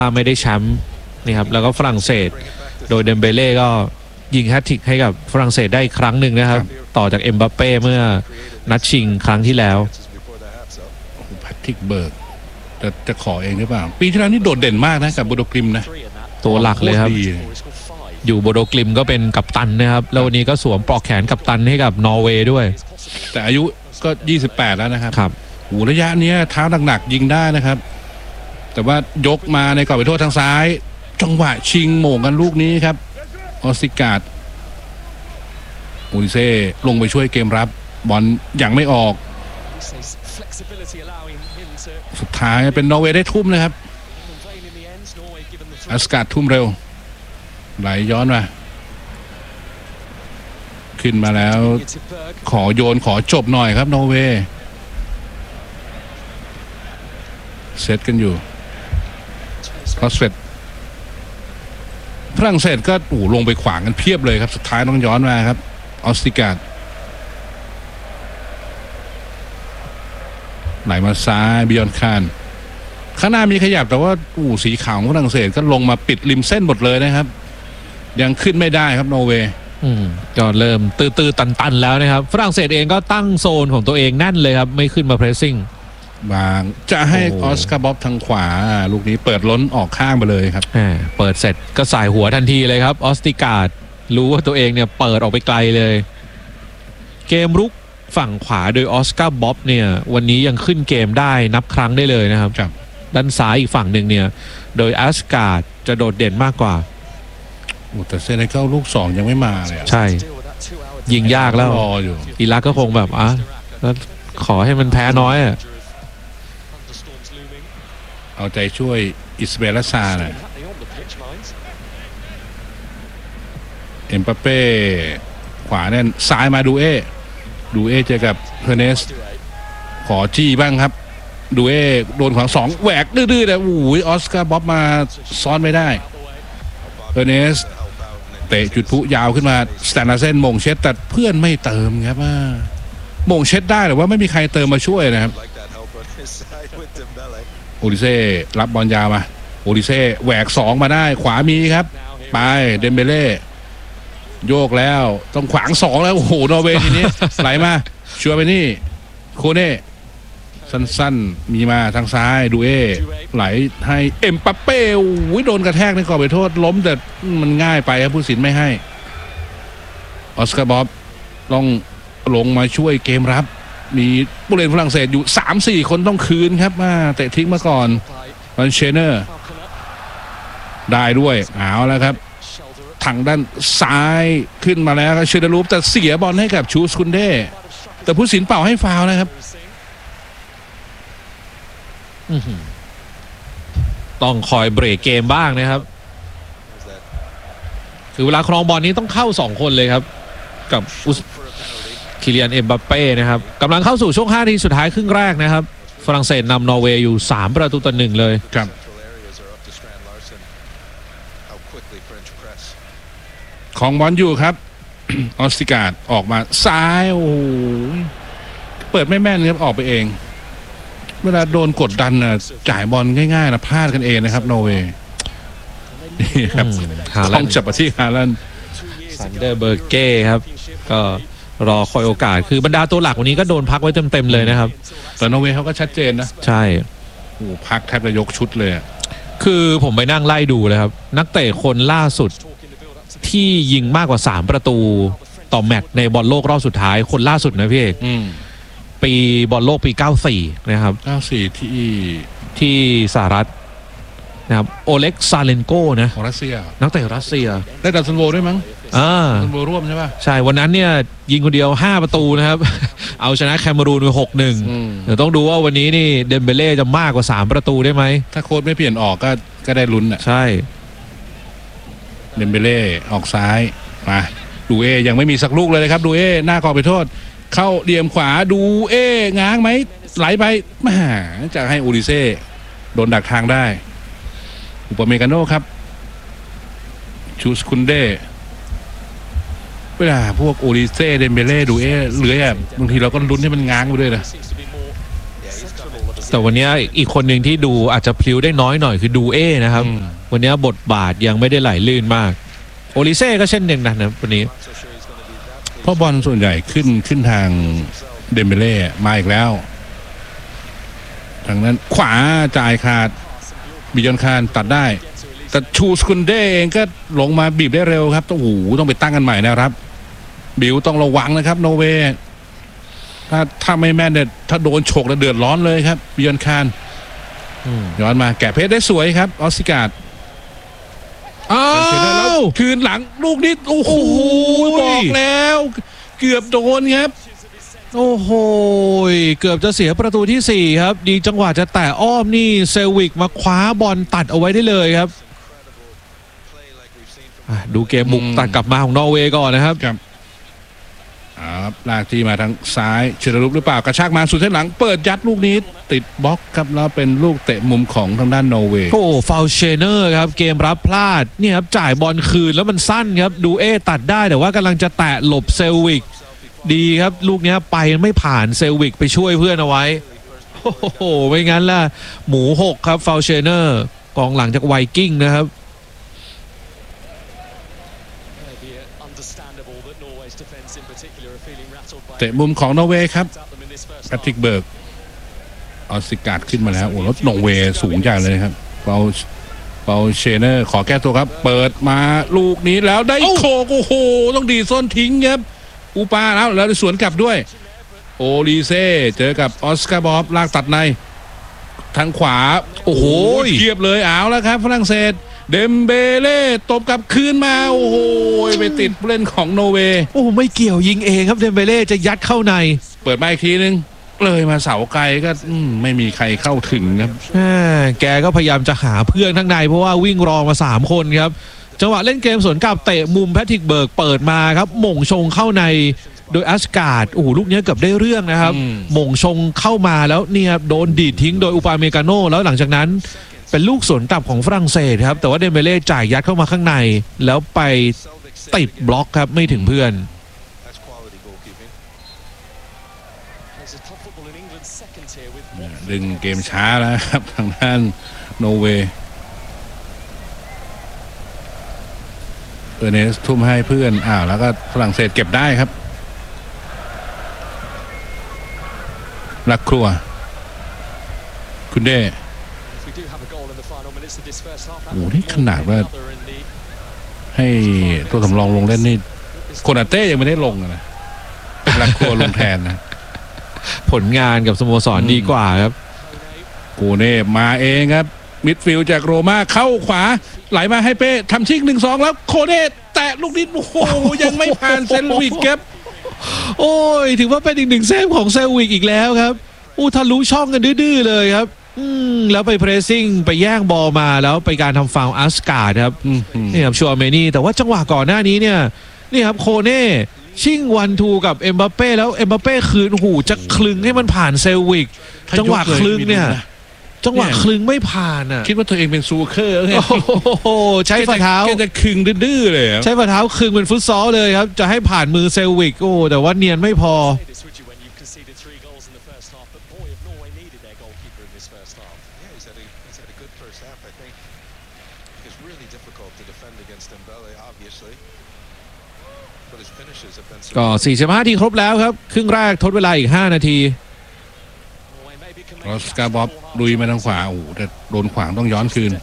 ไม่ได้แชมป์นี่ครับแล้วก็ฝรั่งเศสโดยเดมเบเล่ก็ยิงแฮตทริกให้กับฝรั่งเศสได้ครั้งหนึ่งนะครับต่อจากเอ็มบัปเป้เมื่อนัดชิงครั้งที่แล้วแพทริกเบิร์กจะขอเองหรือเปล่าปีที่แล้วนี่โดดเด่นมากนะกับโบโดกริมนะตัวหลักเลยครับอยู่โบโดกริมก็เป็นกัปตันนะครับแล้ววันนี้ก็สวมปลอกแขนกัปตันให้กับนอร์เวย์ด้วยแต่อายุก็28แล้วนะครับโอ้ระยะนี้เท้าหนักๆยิงได้นะครับแต่ว่ายกมาในกรอบเขตโทษทางซ้ายจังหวะชิงโหม่งกันลูกนี้ครับออสติการ์ดอูริเซ่ลงไปช่วยเกมรับบอลยังไม่ออกสุดท้ายเป็นนอร์เวย์ได้ทุ่มนะครับอัสการ์ดทุ่มเร็วไหลย้อนมาขึ้นมาแล้วขอโยนขอจบหน่อยครับนอร์เวย์เซตกันอยู่ครอสเฟตฝรั่งเศสก็ลงไปขวางกันเพียบเลยครับสุดท้ายต้องย้อนมาครับออสติการ์ดไหลมาซ้ายบิยอนคานข้างหน้ามีขยับแต่ว่าสีขาวของฝรั่งเศสก็ลงมาปิดริมเส้นหมดเลยนะครับยังขึ้นไม่ได้ครับนอร์เวย์ก็เริ่มตื้อตันแล้วนะครับฝรั่งเศสเองก็ตั้งโซนของตัวเองแน่นเลยครับไม่ขึ้นมาเพรสซิ่งบางจะให้ออสการ์บ๊อบทางขวาลูกนี้เปิดล้นออกข้างไปเลยครับเปิดเสร็จก็สายหัวทันทีเลยครับออสติการ์ดรู้ว่าตัวเองเนี่ยเปิดออกไปไกลเลยเกมรุกฝั่งขวาโดยออสการ์บ๊อบเนี่ยวันนี้ยังขึ้นเกมได้นับครั้งได้เลยนะครับด้านซ้ายอีกฝั่งหนึ่งเนี่ยโดยออสการ์ดจะโดดเด่นมากกว่าแต่เซเนกัลลูก2ยังไม่มาเลยใช่ยิงยากแล้วรออยู่อิรักก็คงแบบแล้วขอให้มันแพ้น้อยเอาใจช่วยอิสเบลซาหน่อยเอ็มบัปเป้ขวาแน่นซ้ายมาดูเอเจอกับเฮอร์เนสขอจี้บ้างครับดูเอโดนขวาง2แหวกดื้อๆแต่ออสการ์บ๊อบมาซ้อนไม่ได้เฮอร์เนสเตะจุดพุยาวขึ้นมาสแตนนาเซนมงเช็ดแต่เพื่อนไม่เติมครับมงเช็ดได้หรือว่าไม่มีใครเติมมาช่วยนะครับโอลิเซ่รับบอลยาวมาโอลิเซ่แหวก2มาได้ขวามีครับไปเดมเบเล่โยกแล้วต้องขวาง2แล้วโอ้โหนอร์เวย์ทีนี้ไหลมาชัวร์ไปนี่โคเน่สั้นๆมีมาทางซ้ายดูเอไหลให้เอ็มบัปเป้โดนกระแทกในกรอบเขตโทษล้มแต่มันง่ายไปครับผู้สินไม่ให้ออสการ์บ๊อบต้องลงมาช่วยเกมรับมีผู้เล่นฝรั่งเศสอยู่ 3-4 คนต้องคืนครับมาเตะทิ้งมาก่อนมันเชเนอร์ได้ด้วยเอาแล้วครับทางด้านซ้ายขึ้นมาแล้วเชเดรูปแต่เสียบอลให้กับชูสคุนเด้แต่ผู้สินเป่าให้ฟาวล์นะครับต้องคอยเบรกเกมบ้างนะครับคือเวลาครองบอลนี้ต้องเข้า2คนเลยครับกับคิเลียนเอ็มบัปเป้นะครับกำลังเข้าสู่ช่วง5 นาทีสุดท้ายครึ่งแรกนะครับฝรั่งเศสนำนอร์เวย์อยู่3-1เลยครับของบอลอยู่ครับ ออสติการ์ดออกมาซ้ายโอ้เปิดไม่แม่นครับออกไปเองเวลาโดนกดดันนะจ่ายบอลง่ายๆนะพลาดกันเองนะครับนอร์เวย์นี่ครับต้องจับมาที่ฮาลันด์ซันเดอร์เบอร์เก้ครับก็รอคอยโอกาสคือบรรดาตัวหลักวันนี้ก็โดนพักไว้เต็มๆเลยนะครับแต่นอร์เวย์เขาก็ชัดเจนนะใช่พักแทบจะยกชุดเลยคือผมไปนั่งไล่ดูเลยครับนักเตะคนล่าสุดที่ยิงมากกว่า3 ประตูต่อแมตช์ในบอลโลกรอบสุดท้ายคนล่าสุดนะพี่เอกปีบอลโลกปี94นะครับ 94 ที่สหรัฐนะครับโอเล็กซาเลนโกนะของรัสเซียนักเตะรัสเซียได้ดับซันโวด้วยมั้งดับซันโวร่วมใช่ป่ะใช่วันนั้นเนี่ยยิงคนเดียว5 ประตูนะครับเอาชนะแคเมรูนไป6-1เดี๋ยวต้องดูว่าวันนี้นี่เดมเบเล่จะมากกว่า3 ประตูได้ไหมถ้าโค้ชไม่เปลี่ยนออกก็ได้ลุ้นอ่ะใช่เดมเบเล่ออกซ้ายมาดูเอยังไม่มีสักลูกเลยครับดูเอหน้ากรอบไปโทษเข้าเหลี่ยมขวาดูเอง้างไหมไหลไปมาจะให้อูริเซ่โดนดักทางได้อุปเมกาโนครับชูสคุนเด้เวลาพวกอูริเซ่เดมเบเล่ดูเอเหลือบางทีเราก็ลุ้นให้มันง้างไปด้วยนะแต่วันนี้อีกคนหนึ่งที่ดูอาจจะพลิ้วได้น้อยหน่อยคือดูเอนะครับ วันนี้บทบาทยังไม่ได้ไหลลื่นมากโอลิเซ่ก็เช่นเดียวกันนะวันนี้เพราะบอลส่วนใหญ่ขึ้นทางเดมเบเล่มาอีกแล้วทางนั้นขวาจ่ายขาดบิยอนคานตัดได้แต่ชูสกุนเดเองก็ลงมาบีบได้เร็วครับต้องไปตั้งกันใหม่นะครับบิวต้องระวังนะครับโนเวย์ถ้าไม่แม่นเนี่ยถ้าโดนฉกแล้วเดือดร้อนเลยครับบิยอนคานย้อนมาแกะเพชรได้สวยครับออสซิการ์ดอ้าวคืนหลังลูกนี้โอ้โหบอกแล้วเกือบโดนครับโอ้โหเกือบจะเสียประตูที่ 4 ครับดีจังหวะจะแตะอ้อมนี่เซลวิกมาคว้าบอลตัดเอาไว้ได้เลยครับดูเกมบุกตัดกลับมาของนอร์เวย์ก่อนนะครับลากที่มาทางซ้ายเชลรุปหรือเปล่ากระชากมาสุดเส้นหลังเปิดยัดลูกนี้ติดบล็อกครับแล้วเป็นลูกเตะมุมของทางด้านนอร์เวย์โอ้ฟาวเชเนอร์ครับเกมรับพลาดเนี่ยครับจ่ายบอลคืนแล้วมันสั้นครับดูเอตัดได้แต่ว่ากำลังจะแตะหลบเซลวิกดีครับลูกนี้ไปไม่ผ่านเซลวิกไปช่วยเพื่อนเอาไว้โอ้โหไม่งั้นล่ะหมู6ครับฟาวเชเนอร์กองหลังจากไวกิ้งนะครับเตะมุมของนอร์เวย์ครับแพทริกเบิร์กออสซิการ์ดขึ้นมาแล้วโอ้รถนอร์เวย์สูงจังเลยครับเปาเชเนอร์ขอแก้ตัวครับเปิดมาลูกนี้แล้วได้โคกโอ้โหต้องดีส้นทิ้งครับอูปาแล้วสวนกลับด้วยโอลิเซ่เจอกับออสการ์บอฟลากตัดในทางขวาโอ้โหเทียบเลยเอาแล้วครับฝรั่งเศสเดมเบเล่ตบกลับคืนมาโอ้โหไปติดผู้เล่นของนอร์เวย์โอ้ไม่เกี่ยวยิงเองครับเดมเบเล่จะยัดเข้าในเปิดมาอีกทีนึงเลยมาเสาไกลก็ไม่มีใครเข้าถึงครับแกก็พยายามจะหาเพื่อนข้างในเพราะว่าวิ่งรอมา3 คนครับจังหวะเล่นเกมสวนกลับเตะมุมแพทริกเบิร์กเปิดมาครับหม่งชงเข้าในโดยอัสการ์ดโอ้โหลูกนี้เกือบได้เรื่องนะครับหม่งชงเข้ามาแล้วเนี่ยโดนดีดทิ้งโดยอุปาเมกาโนแล้วหลังจากนั้นเป็นลูกสวนกลับของฝรั่งเศสครับแต่ว่าเดมเบเล่จ่ายยัดเข้ามาข้างในแล้วไปติดบล็อกครับไม่ถึงเพื่อนดึงเกมช้าแล้วครับทางด้านนอร์เวย์เนสทุ่มให้เพื่อนแล้วก็ฝรั่งเศสเก็บได้ครับลักครัวคุณเด้โอ้นี่ขนาดว่าให้ตัวสำรองลงเล่นนี่โคนาเต้ยังไม่ได้ลงนะเป็นลักครัวลงแทนนะผลงานกับสโมสรดีกว่าครับโกเน่มาเองครับมิดฟิลด์จากโรม่าเข้าขวาไหลมาให้เป้ทำชิก1-2แล้วโคเน่แตะลูกนี้โอ้โหยังไม่ผ่านเซลวิกครับโอ้ยถือว่าเป็นอีก1 เซฟของเซลวิกอีกแล้วครับทะลุช่องกันดื้อๆเลยครับแล้วไปเพรสซิ่งไปแย่งบอลมาแล้วไปการทำฟาวล์อัสการ์ดครับนี่ครับชัวเมนี่แต่ว่าจังหวะก่อนหน้านี้เนี่ยนี่ครับโคเน่ชิ่ง1-2กับเอ็มบัปเป้แล้วเอ็มบัปเป้คืนหูจะคลึงให้มันผ่านเซลวิกจังหวะคลึงเนี่ยจังหวะคลึงไม่ผ่านคิดว่าตัวเองเป็นซูเคอร์ใช้ฝ่าเท้าจะคลึงดื้อเลยใช้ฝ่าเท้าคลึงเป็นฟุตซอลเลยครับจะให้ผ่านมือเซลวิกแต่ว่าเนียนไม่พอก็45 นาทีครบแล้วครับครึ่งแรกทดเวลาอีก5 นาทีออสการ์บอฟลุยมาทางขวาแต่โดนขวางต้องย้อนคืน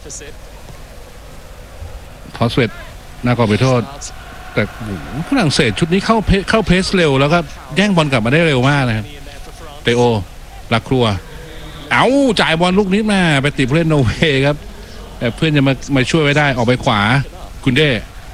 ทอสเวตหน้ากรอบไปโทษแต่ฝรั่งเศสชุดนี้เข้าเพสเร็วแล้วก็แย่งบอลกลับมาได้เร็วมากนะครับเตโอลักครัวจ่ายบอลลูกนี้มาไปติดผู้เล่นนอร์เวย์ครับแต่เพื่อนจะมาช่วยไว้ได้ออกไปขวาคุณเด้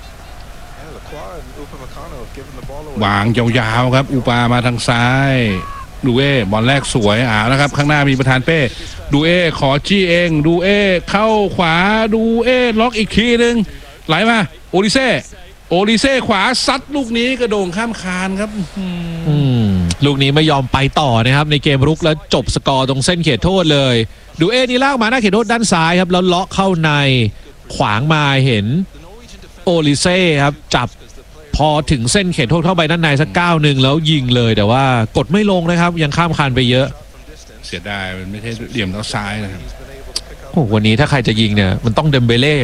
วางยาวๆครับอูปามาทางซ้ายดูเอบอลแรกสวยแล้วครับข้างหน้ามีประธานเป้ดูเอขอจี้เองดูเอเข้าขวาดูเอล็อกอีกทีนึงไหลมาโอลิเซ่ขวาซัดลูกนี้กระโดงข้ามคานครับลูกนี้ไม่ยอมไปต่อนะครับในเกมรุกแล้วจบสกอร์ตรงเส้นเขตโทษเลยดูเอนี่ลากมาหน้าเขตโทษด้านซ้ายครับแล้วเลาะเข้าในขวางมาเห็นโอลิเซ่ครับจับพอถึงเส้นเขตโทษเข้าไปด้านในสัก9-1แล้วยิงเลยแต่ว่ากดไม่ลงนะครับยังข้ามคานไปเยอะเสียดายมันไม่ใช่เหลี่ยมเท้าซ้ายนะครับโอ้วันนี้ถ้าใครจะยิงเนี่ยมันต้องเดมเบเล่